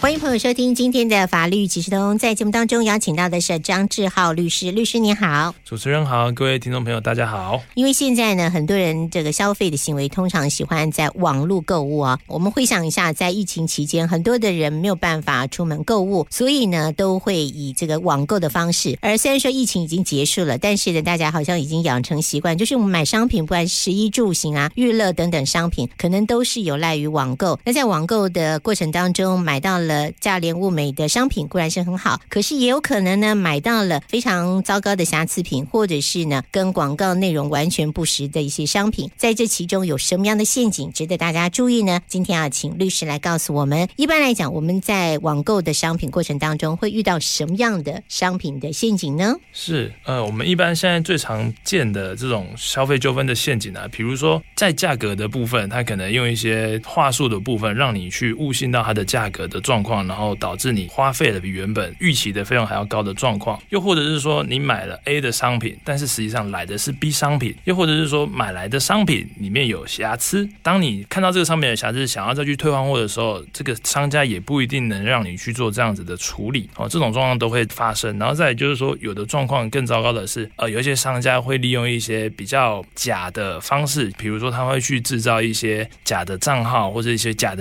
欢迎朋友收听今天的法律即时通，在节目当中邀请到的是张志浩律师。律师你好。 主持人好，各位听众朋友大家好。 因为现在呢，很多人这个消费的行为通常喜欢在网络购物啊。我们回想一下，在疫情期间，很多的人没有办法出门购物，所以呢，都会以这个网购的方式。而虽然说疫情已经结束了，但是呢，大家好像已经养成习惯，就是我们买商品，不管是食衣住行啊、娱乐等等商品，可能都是有赖于网购。那在网购的过程当中，买到了价廉物美的商品固然是很好，可是也有可能呢买到了非常糟糕的瑕疵品，或者是呢跟广告内容完全不实的一些商品。在这其中有什么样的陷阱值得大家注意呢？今天要请律师来告诉我们。一般来讲，我们在网购的商品过程当中会遇到什么样的商品的陷阱呢？ 是我们一般现在最常见的这种消费纠纷的陷阱啊，比如说在价格的部分，它可能用一些话术的部分让你去误信到它的价格的状况，然后导致你花费了比原本预期的费用还要高的状况。又或者是说你买了 A 的商品，但是实际上来的是 B 商品，又或者是说买来的商品里面有瑕疵，当你看到这个商品的瑕疵想要再去退换货的时候，这个商家也不一定能让你去做这样子的处理，这种状况都会发生。然后再来就是说，有的状况更糟糕的是有一些商家会利用一些比较假的方式，比如说他会去制造一些假的账号或者一些假的